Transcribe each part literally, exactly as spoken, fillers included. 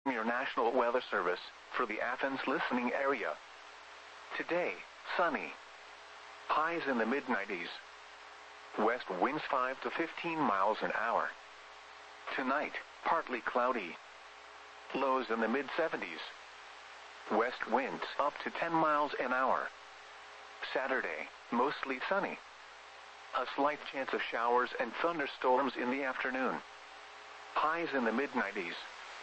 your National Weather Service for the Athens listening area. Today, sunny. Highs in the mid nineties. West winds five to fifteen miles an hour. Tonight, partly cloudy. Lows in the mid seventies. West winds up to ten miles an hour. Saturday, mostly sunny. A slight chance of showers and thunderstorms in the afternoon. Highs in the mid nineties.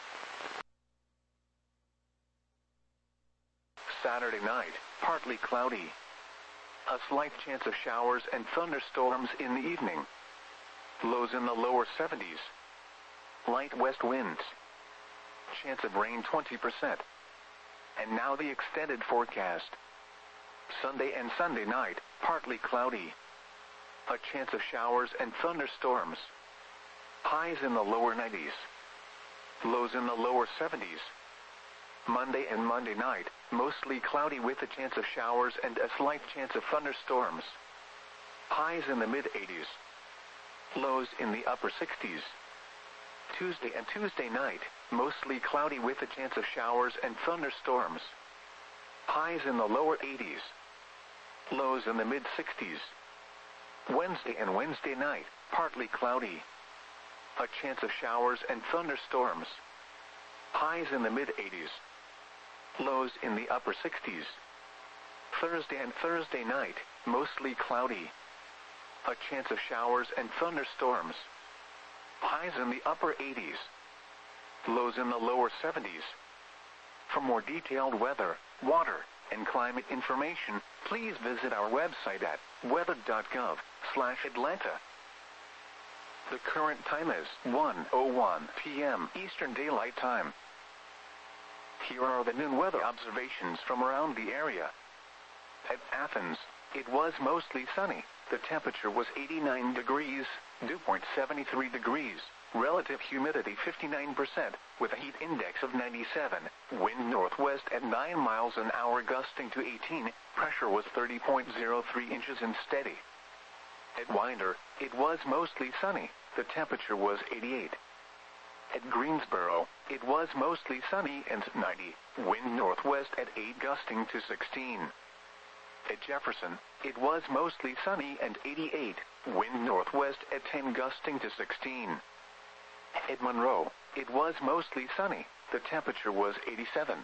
Saturday night, partly cloudy. A slight chance of showers and thunderstorms in the evening. Lows in the lower seventies. Light west winds. Chance of rain twenty percent. And now the extended forecast. Sunday and Sunday night, partly cloudy. A chance of showers and thunderstorms. Highs in the lower nineties. Lows in the lower seventies. Monday and Monday night, mostly cloudy with a chance of showers and a slight chance of thunderstorms. Highs in the mid eighties. Lows in the upper sixties. Tuesday and Tuesday night, mostly cloudy with a chance of showers and thunderstorms. Highs in the lower eighties. Lows in the mid sixties. Wednesday and Wednesday night, partly cloudy. A chance of showers and thunderstorms. Highs in the mid eighties. Lows in the upper sixties. Thursday and Thursday night, mostly cloudy. A chance of showers and thunderstorms. Highs in the upper eighties. Lows in the lower seventies. For more detailed weather, water, and climate information, please visit our website at weather dot gov slash Atlanta. The current time is one oh one p m Eastern Daylight Time. Here are the noon weather observations from around the area. At Athens, it was mostly sunny. The temperature was eighty-nine degrees, dew point seventy-three degrees, relative humidity fifty-nine percent, with a heat index of ninety-seven, wind northwest at nine miles an hour gusting to eighteen, pressure was thirty point zero three inches and steady. At Winder, it was mostly sunny. The temperature was eighty-eight. At Greensboro, it was mostly sunny and ninety, wind northwest at eight gusting to sixteen. At Jefferson, it was mostly sunny and eighty-eight, wind northwest at ten gusting to sixteen. At Monroe, it was mostly sunny. The temperature was eighty-seven.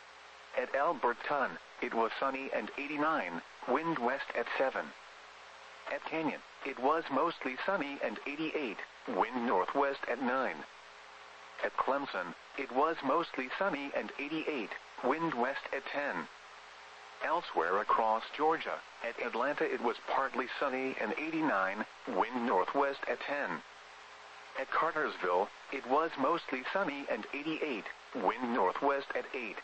At Alberton, it was sunny and eighty-nine, wind west at seven. At Canyon, it was mostly sunny and eighty-eight, wind northwest at nine. At Clemson, it was mostly sunny and eighty-eight, wind west at ten. Elsewhere across Georgia, at Atlanta it was partly sunny and eighty-nine, wind northwest at ten. At Cartersville, it was mostly sunny and eighty-eight, wind northwest at eight.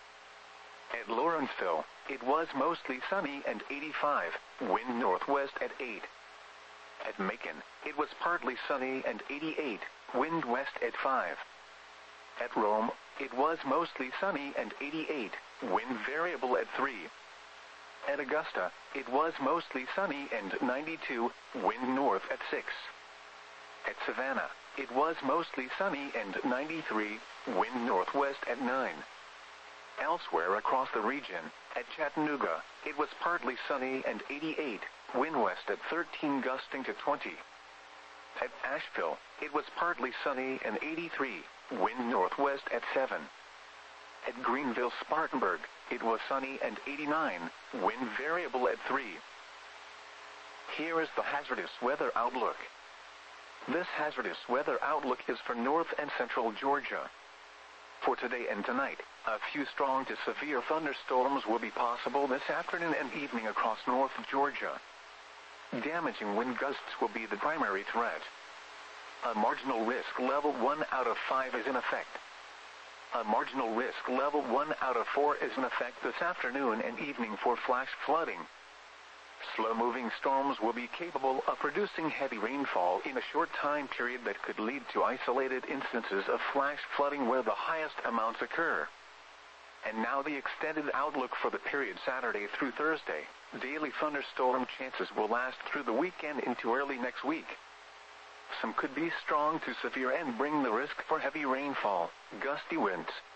At Lawrenceville, it was mostly sunny and eighty-five, wind northwest at eight. At Macon, it was partly sunny and eighty-eight, wind west at five. At Rome, it was mostly sunny and eighty-eight, wind variable at three. At Augusta, it was mostly sunny and ninety-two, wind north at six. At Savannah, it was mostly sunny and ninety-three, wind northwest at nine. Elsewhere across the region, at Chattanooga, it was partly sunny and eighty-eight, wind west at thirteen gusting to twenty. At Asheville, it was partly sunny and eighty-three, wind northwest at seven. At Greenville-Spartanburg, it was sunny and eighty-nine, wind variable at three. Here is the hazardous weather outlook. This hazardous weather outlook is for north and central Georgia. For today and tonight, a few strong to severe thunderstorms will be possible this afternoon and evening across north Georgia. Damaging wind gusts will be the primary threat. A marginal risk level one out of five is in effect. A marginal risk level one out of four is in effect this afternoon and evening for flash flooding. Slow-moving storms will be capable of producing heavy rainfall in a short time period that could lead to isolated instances of flash flooding where the highest amounts occur. And now the extended outlook for the period Saturday through Thursday. Daily thunderstorm chances will last through the weekend into early next week. Some could be strong to severe and bring the risk for heavy rainfall, gusty winds,